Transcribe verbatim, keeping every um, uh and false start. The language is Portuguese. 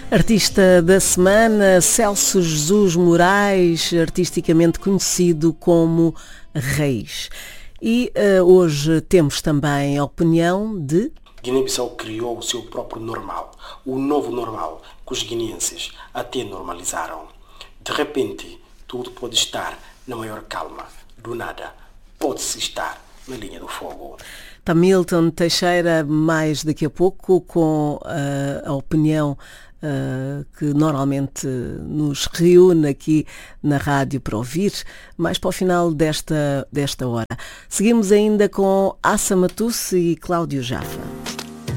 Artista da semana, Celso Jesus Moraes, artisticamente conhecido como Raiz. E uh, hoje temos também a opinião de... Guiné-Bissau criou o seu próprio normal, o novo normal, que os guineenses até normalizaram. De repente, tudo pode estar na maior calma. Do nada, pode-se estar na linha do fogo. Tamilton Teixeira, mais daqui a pouco, com uh, a opinião uh, que normalmente nos reúne aqui na rádio para ouvir, mais para o final desta, desta hora. Seguimos ainda com Assa Matusse e Cláudio Jaffa.